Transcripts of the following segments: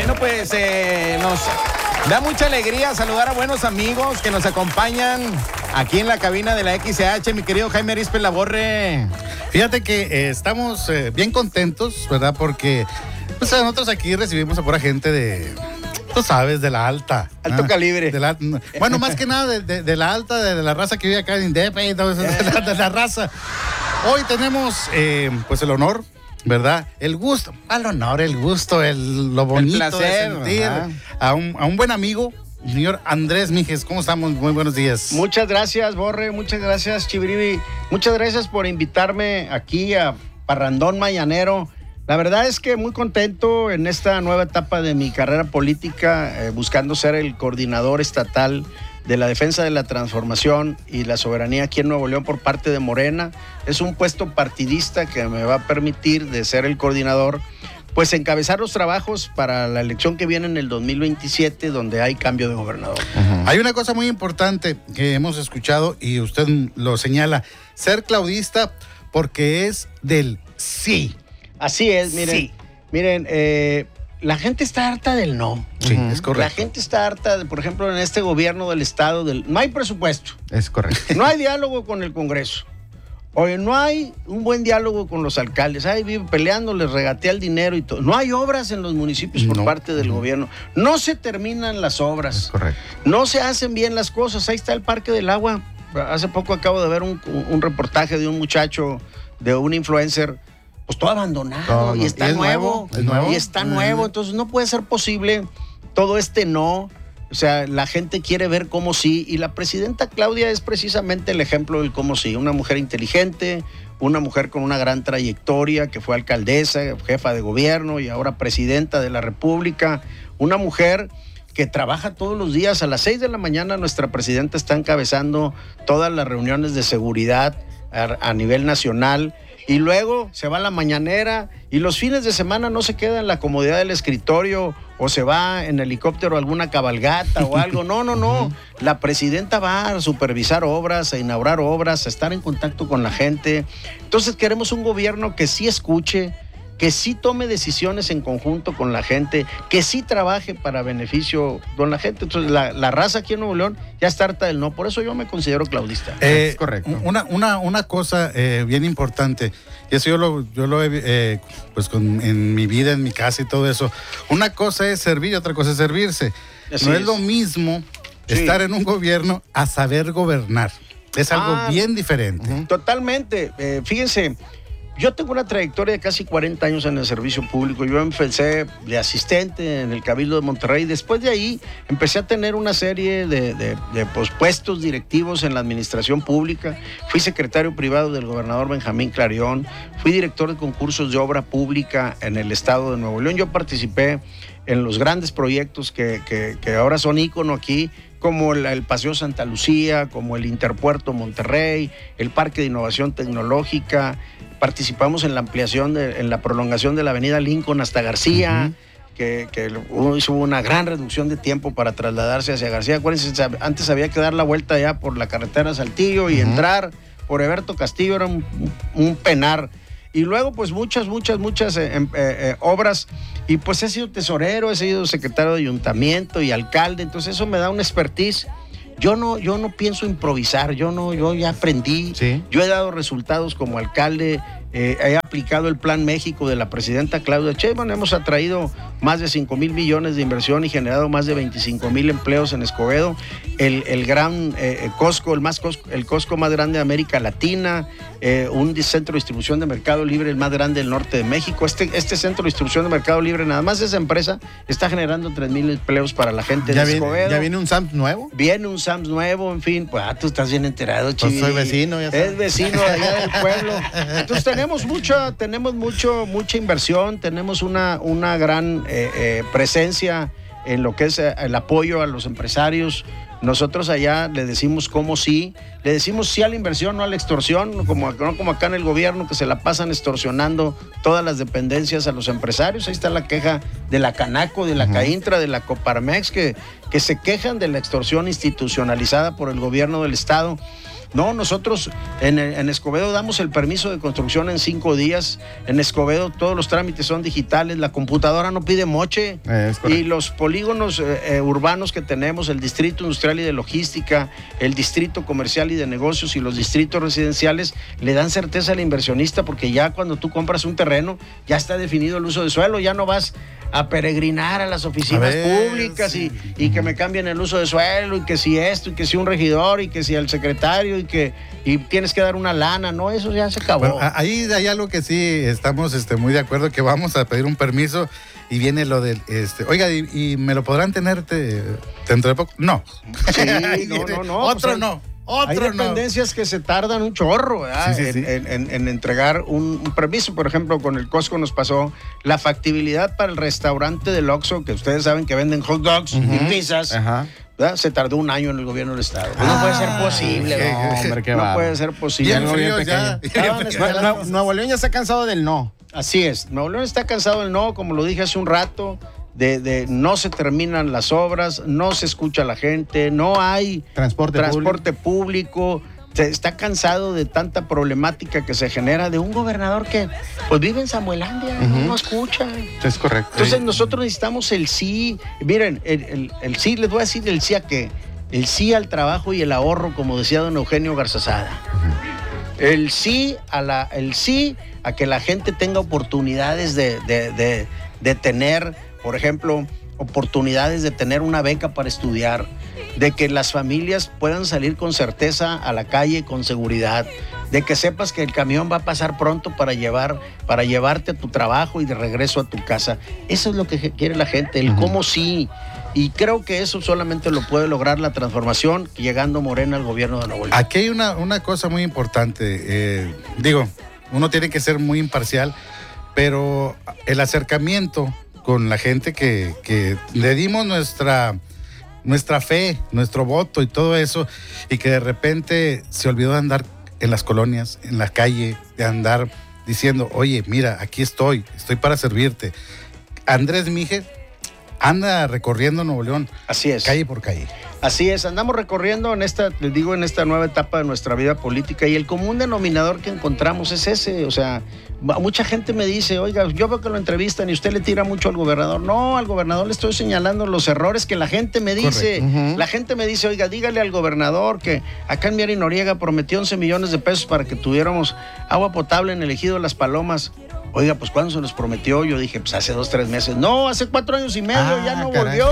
Bueno, pues nos da mucha alegría saludar a buenos amigos que nos acompañan aquí en la cabina de la XH, mi querido Jaime Arizpe Laborre. Fíjate que estamos bien contentos, ¿verdad? Porque pues nosotros aquí recibimos a pura gente de, tú sabes, de la alta. Alto calibre. Bueno, más que nada de la alta, de la raza que vive acá en Indepe y todo eso, de la raza. Hoy tenemos pues el honor, ¿verdad? El gusto, al honor, el gusto, lo bonito, el placer, de sentir a un buen amigo, el señor Andrés Mijes. ¿Cómo estamos? Muy buenos días. Muchas gracias, Borre, muchas gracias, Chibiribi. Muchas gracias por invitarme aquí a Parrandón Mañanero. La verdad es que muy contento en esta nueva etapa de mi carrera política, buscando ser el coordinador estatal de la defensa de la transformación y la soberanía aquí en Nuevo León por parte de Morena. Es un puesto partidista que me va a permitir, de ser el coordinador, pues encabezar los trabajos para la elección que viene en el 2027, donde hay cambio de gobernador. Uh-huh. Hay una cosa muy importante que hemos escuchado y usted lo señala: ser claudista porque es del sí. Así es, miren. Sí. Miren, la gente está harta del no. Sí, es correcto. La gente está harta, por ejemplo, en este gobierno del estado, no hay presupuesto. Es correcto. No hay diálogo con el Congreso. Oye, no hay un buen diálogo con los alcaldes. Ahí viven peleando, les regatea el dinero y todo. No hay obras en los municipios por parte del gobierno. No se terminan las obras. Es correcto. No se hacen bien las cosas. Ahí está el Parque del Agua. Hace poco acabo de ver un reportaje de un muchacho, de un influencer, pues todo abandonado, y está nuevo. Y está nuevo. Entonces no puede ser posible todo este no. O sea, la gente quiere ver cómo sí, y la presidenta Claudia es precisamente el ejemplo del cómo sí. Una mujer inteligente, una mujer con una gran trayectoria, que fue alcaldesa, jefa de gobierno y ahora presidenta de la República. Una mujer que trabaja todos los días. A las 6 de la mañana nuestra presidenta está encabezando todas las reuniones de seguridad a nivel nacional. Y luego se va a la mañanera, y los fines de semana no se queda en la comodidad del escritorio o se va en helicóptero a alguna cabalgata o algo. No. La presidenta va a supervisar obras, a inaugurar obras, a estar en contacto con la gente. Entonces queremos un gobierno que sí escuche, que sí tome decisiones en conjunto con la gente, que sí trabaje para beneficio con la gente. Entonces la raza aquí en Nuevo León ya está harta del no. Por eso yo me considero claudista. Es correcto. Una cosa bien importante, y eso yo lo he pues en mi vida, en mi casa y todo eso. Una cosa es servir y otra cosa es servirse. No es lo mismo estar en un gobierno a saber gobernar. Es algo bien diferente. Totalmente. Fíjense, yo tengo una trayectoria de casi 40 años en el servicio público. Yo empecé de asistente en el Cabildo de Monterrey. Después de ahí empecé a tener una serie de puestos directivos en la administración pública. Fui secretario privado del gobernador Benjamín Clarión. Fui director de concursos de obra pública en el estado de Nuevo León. Yo participé en los grandes proyectos que ahora son ícono aquí, como el Paseo Santa Lucía, como el Interpuerto Monterrey, el Parque de Innovación Tecnológica. Participamos en la ampliación, en la prolongación de la avenida Lincoln hasta García, que hizo una gran reducción de tiempo para trasladarse hacia García. Acuérdense, antes había que dar la vuelta ya por la carretera Saltillo y entrar por Heberto Castillo, era un penar. Y luego pues muchas obras, y pues he sido tesorero, he sido secretario de ayuntamiento y alcalde, entonces eso me da una expertise. Yo no pienso improvisar, yo ya aprendí, yo he dado resultados como alcalde, he aplicado el Plan México de la presidenta Claudia Sheinbaum, hemos atraído más de 5,000 millones de inversión y generado más de 25,000 empleos en Escobedo, el gran Costco, el Costco más grande de América Latina, un centro de distribución de Mercado Libre, el más grande del norte de México. Este centro de distribución de Mercado Libre, nada más esa empresa está generando 3,000 empleos para la gente de Escobedo. ¿Ya viene un Sam's nuevo? Viene un Sam's nuevo, en fin, pues tú estás bien enterado, Chivi. Pues soy vecino, ya sabes. Es vecino de allá del pueblo. Entonces tenemos mucha inversión, tenemos una gran presencia en lo que es el apoyo a los empresarios. Nosotros allá le decimos sí a la inversión, no a la extorsión, no como acá en el gobierno, que se la pasan extorsionando todas las dependencias a los empresarios. Ahí está la queja de la Canaco, de la CAINTRA, de la Coparmex, que se quejan de la extorsión institucionalizada por el gobierno del estado. No, nosotros en Escobedo damos el permiso de construcción en 5 días. En Escobedo todos los trámites son digitales, la computadora no pide moche. Y los polígonos urbanos que tenemos, el distrito industrial y de logística, el distrito comercial y de negocios y los distritos residenciales, le dan certeza al inversionista, porque ya cuando tú compras un terreno, ya está definido el uso de suelo, ya no vas a peregrinar a las oficinas públicas y que me cambien el uso de suelo, y que si esto, y que si un regidor, y que si el secretario, y tienes que dar una lana. No, eso ya se acabó. Bueno, ahí hay algo que sí estamos muy de acuerdo, que vamos a pedir un permiso y viene lo del, oiga, ¿y me lo podrán tener dentro de poco? No. Sí, no. Otro pues, no. Hay dependencias que se tardan un chorro, ¿verdad? Sí. En entregar un permiso. Por ejemplo, con el Costco nos pasó la factibilidad para el restaurante del Oxxo, que ustedes saben que venden hot dogs y pizzas. Ajá. ¿verdad? Se tardó 1 año en el gobierno del estado. No puede ser posible. No puede ser posible. Nuevo León ya está cansado del no. Así es. Nuevo León está cansado del no, como lo dije hace un rato. De no se terminan las obras, no se escucha a la gente, no hay transporte público. Está cansado de tanta problemática que se genera de un gobernador que pues vive en Samuelandia, no escucha. Es correcto. Entonces nosotros necesitamos el sí. Miren, el sí, les voy a decir el sí a qué. El sí al trabajo y el ahorro, como decía don Eugenio Garzazada. El sí a que la gente tenga oportunidades de tener, por ejemplo, oportunidades de tener una beca para estudiar, de que las familias puedan salir con certeza a la calle con seguridad, de que sepas que el camión va a pasar pronto para llevarte a tu trabajo y de regreso a tu casa. Eso es lo que quiere la gente, el cómo sí. Y creo que eso solamente lo puede lograr la transformación llegando Morena al gobierno de Nuevo León. Aquí hay una cosa muy importante. Uno tiene que ser muy imparcial, pero el acercamiento con la gente que le dimos nuestra fe, nuestro voto y todo eso, y que de repente se olvidó de andar en las colonias, en la calle, de andar diciendo, oye, mira, aquí estoy para servirte. Andrés Mije anda recorriendo Nuevo León. Así es. Calle por calle. Así es, andamos recorriendo en esta nueva etapa de nuestra vida política, y el común denominador que encontramos es ese. O sea, mucha gente me dice, oiga, yo veo que lo entrevistan y usted le tira mucho al gobernador. No, al gobernador le estoy señalando los errores que la gente me dice. La gente me dice, oiga, dígale al gobernador que acá en Mier y Noriega prometió 11 millones de pesos para que tuviéramos agua potable en el ejido de Las Palomas. Oiga, pues ¿cuándo se los prometió? Yo dije, pues hace 2-3 meses. No, hace 4 años y medio, ya no volvió.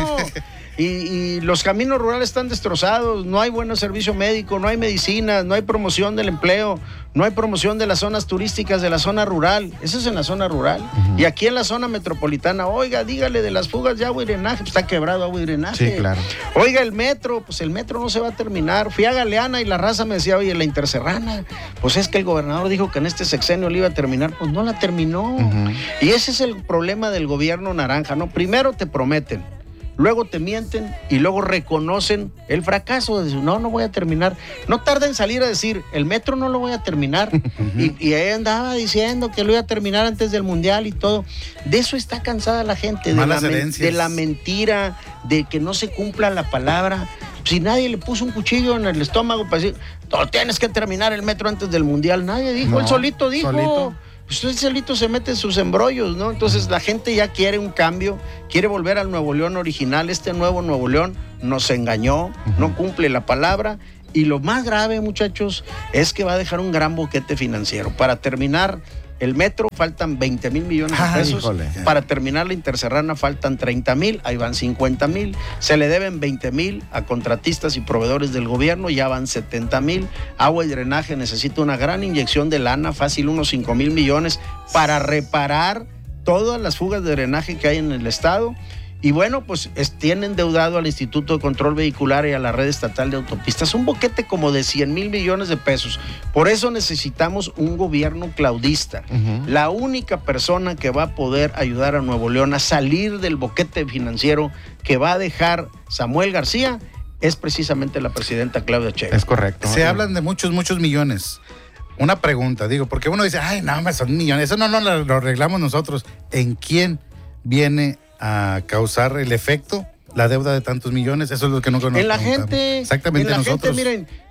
Y los caminos rurales están destrozados, no hay buen servicio médico, no hay medicinas, no hay promoción del empleo, no hay promoción de las zonas turísticas de la zona rural. Eso es en la zona rural. Y aquí en la zona metropolitana, oiga, dígale de las fugas de agua y drenaje, pues está quebrado agua y drenaje. Sí, claro. Oiga, el metro, pues el metro no se va a terminar. Fui a Galeana y la raza me decía, oye, la Interserrana, pues es que el gobernador dijo que en este sexenio le iba a terminar, pues no la terminó. Y ese es el problema del gobierno naranja, ¿no? Primero te prometen, luego te mienten y luego reconocen el fracaso. Dicen, no voy a terminar. No tarda en salir a decir, el metro no lo voy a terminar. Y ahí andaba diciendo que lo iba a terminar antes del Mundial y todo. De eso está cansada la gente, de la mentira, de que no se cumpla la palabra. Si nadie le puso un cuchillo en el estómago para decir, tienes que terminar el metro antes del Mundial. Nadie dijo, él solito dijo. Pues él solito se mete en sus embrollos, ¿no? Entonces la gente ya quiere un cambio, quiere volver al Nuevo León original. Este nuevo Nuevo León nos engañó, no cumple la palabra, y lo más grave, muchachos, es que va a dejar un gran boquete financiero. Para terminar el metro faltan 20,000 millones de pesos. Para terminar la Interserrana faltan 30,000, ahí van 50,000. Se le deben 20,000 a contratistas y proveedores del gobierno, ya van 70,000. Agua y drenaje necesita una gran inyección de lana, fácil unos 5,000 millones para reparar todas las fugas de drenaje que hay en el estado. Y bueno, pues tienen endeudado al Instituto de Control Vehicular y a la Red Estatal de Autopistas un boquete como de 100,000 millones de pesos. Por eso necesitamos un gobierno claudista. La única persona que va a poder ayudar a Nuevo León a salir del boquete financiero que va a dejar Samuel García es precisamente la presidenta Claudia Sheinbaum. Es correcto. Se hablan de muchos millones. Una pregunta, porque uno dice, ay, no, son millones, eso no lo arreglamos nosotros. ¿En quién viene a causar el efecto, la deuda de tantos millones? Eso es lo que no conocemos. En la gente. Exactamente, en la nosotros. Gente, miren,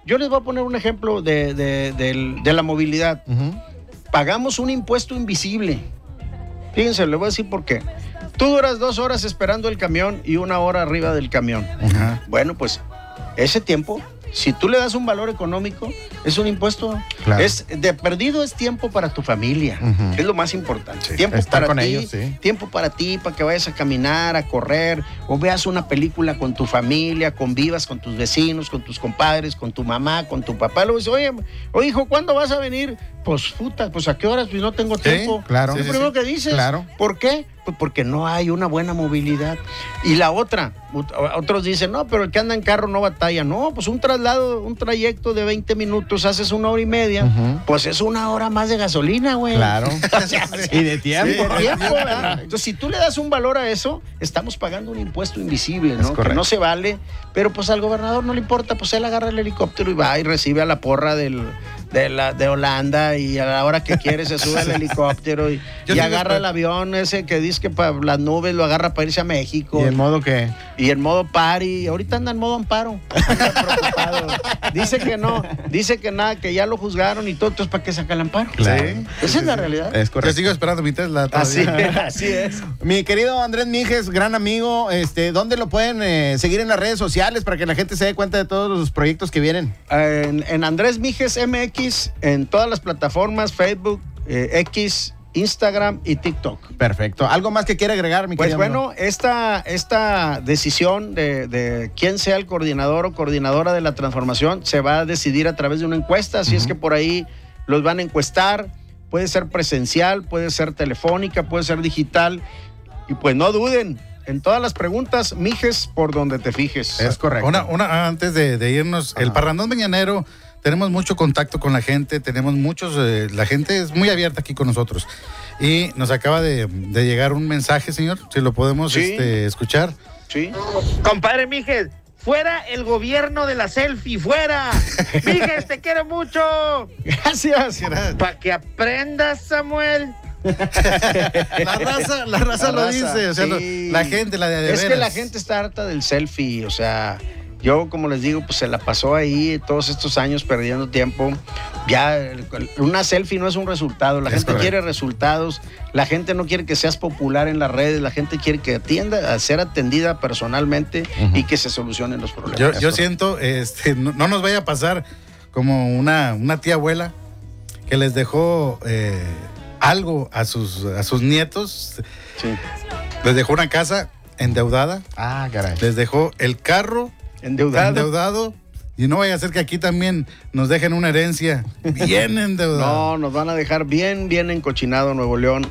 yo les voy a poner un ejemplo de la movilidad. Pagamos un impuesto invisible. Fíjense, le voy a decir por qué. Tú duras 2 horas esperando el camión y 1 hora arriba del camión. Bueno, pues ese tiempo, si tú le das un valor económico, es un impuesto. Claro. De perdido es tiempo para tu familia. Es lo más importante. Sí, tiempo estar para con ti, ellos, sí. tiempo para ti, para que vayas a caminar, a correr, o veas una película con tu familia, convivas con tus vecinos, con tus compadres, con tu mamá, con tu papá. Luego dices, oye, hijo, ¿cuándo vas a venir? Pues, puta, pues ¿a qué horas? Pues no tengo tiempo. Claro. Es lo primero que dices. Claro. ¿Por qué? Pues porque no hay una buena movilidad. Y la otra, otros dicen, no, pero el que anda en carro no batalla. No, pues un trayecto de 20 minutos, haces 1 hora y media, pues es 1 hora más de gasolina, güey. Claro. Y de tiempo. Sí, de tiempo, ¿verdad? Entonces, si tú le das un valor a eso, estamos pagando un impuesto invisible, ¿no? Que no se vale, pero pues al gobernador no le importa, pues él agarra el helicóptero y va y recibe a la porra de Holanda, y a la hora que quiere se sube al helicóptero y agarra el avión ese que dice que para las nubes lo agarra para irse a México. ¿Y en modo qué? Y en modo party. Ahorita anda en modo amparo. Anda preocupado. Dice que no, dice que nada, que ya lo juzgaron y todo. Entonces, ¿para qué saca el amparo? Claro. Sí. Esa es la realidad. Es Yo correcto. sigo esperando mi Tesla todavía. Así es. Mi querido Andrés Mijes, gran amigo, ¿dónde lo pueden seguir en las redes sociales para que la gente se dé cuenta de todos los proyectos que vienen? En Andrés Mijes MX, en todas las plataformas, Facebook, X, Instagram y TikTok. Perfecto. ¿Algo más que quiere agregar, mi Pues querido bueno, esta decisión de quién sea el coordinador o coordinadora de la transformación se va a decidir a través de una encuesta, así es que por ahí los van a encuestar. Puede ser presencial, puede ser telefónica, puede ser digital, y pues no duden. En todas las preguntas, Mijes, por donde te fijes. Es correcto. Antes de irnos, el Parrandón Mañanero, tenemos mucho contacto con la gente, tenemos muchos, la gente es muy abierta aquí con nosotros. Y nos acaba de llegar un mensaje, señor, si lo podemos escuchar. Sí. Compadre Mijes, fuera el gobierno de la selfie, fuera. Mijes, te quiero mucho. Gracias. Para que aprendas, Samuel. La raza lo dice, o sea, sí. la gente, la de Es que veras. la gente está harta del selfie, o sea, yo como les digo, pues se la pasó ahí todos estos años perdiendo tiempo. Ya una selfie no es un resultado, la gente quiere resultados, la gente no quiere que seas popular en las redes, la gente quiere que atienda a ser atendida personalmente y que se solucionen los problemas. Yo siento, no nos vaya a pasar como una tía abuela que les dejó algo a sus nietos. Sí. Les dejó una casa endeudada. Ah, caray. Les dejó el carro endeudado. Y no vaya a ser que aquí también nos dejen una herencia bien endeudada. No, nos van a dejar bien encochinado Nuevo León.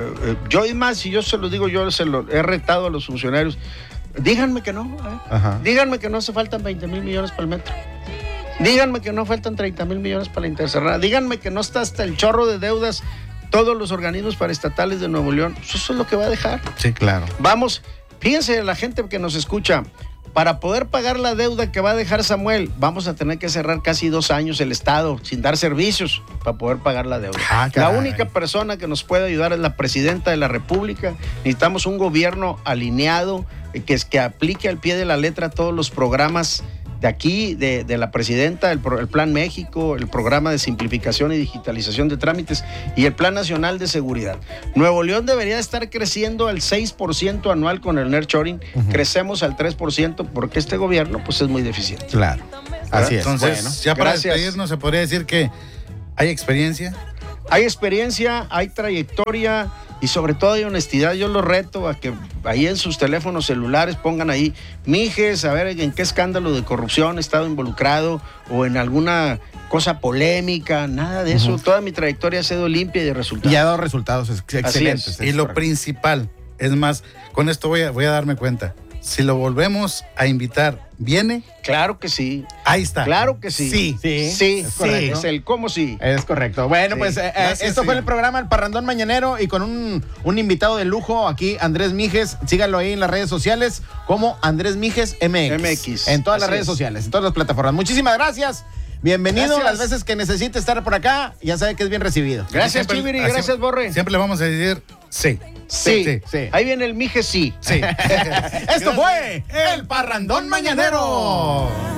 Yo y más, si yo se los digo, yo se lo he retado a los funcionarios. Díganme que no. Díganme que no se faltan 20 mil millones para el metro. Díganme que no faltan 30 mil millones para la intercerrada. Díganme que no está hasta el chorro de deudas todos los organismos paraestatales de Nuevo León. Eso es lo que va a dejar. Sí, claro. Vamos, fíjense la gente que nos escucha. Para poder pagar la deuda que va a dejar Samuel, vamos a tener que cerrar casi 2 años el Estado sin dar servicios para poder pagar la deuda. La única persona que nos puede ayudar es la presidenta de la República. Necesitamos un gobierno alineado, que aplique al pie de la letra todos los programas de aquí, de la presidenta, el Plan México, el programa de simplificación y digitalización de trámites y el Plan Nacional de Seguridad. Nuevo León debería estar creciendo al 6% anual con el nearshoring. Crecemos al 3% porque este gobierno pues es muy deficiente. Claro. Así es. Entonces, Bueno, ya para gracias. despedirnos, se podría decir que hay experiencia. Hay experiencia, hay trayectoria y sobre todo hay honestidad. Yo los reto a que ahí en sus teléfonos celulares pongan ahí, Mijes, a ver en qué escándalo de corrupción he estado involucrado o en alguna cosa polémica, nada de eso. Toda mi trayectoria ha sido limpia y de resultados. Y ha dado resultados excelentes. Y lo principal, es más, con esto voy a darme cuenta. Si lo volvemos a invitar, ¿viene? Claro que sí. Ahí está. Claro que sí. Sí. Es correcto. Es el cómo sí. Es correcto. Bueno, Sí. pues Gracias, esto fue señor. el programa El Parrandón Mañanero y con un invitado de lujo aquí, Andrés Mijes. Síganlo ahí en las redes sociales como Andrés Mijes MX. En todas las Así redes es. sociales, en todas las plataformas. Muchísimas gracias. Bienvenido Gracias. las veces que necesite estar por acá. Ya sabe que es bien recibido. Gracias, Siempre- Chiviri. así- Gracias, Borre. Siempre le vamos a decir sí. Sí. Sí. Ahí viene el Mijes sí. Sí. Esto fue El Parrandón Mañanero.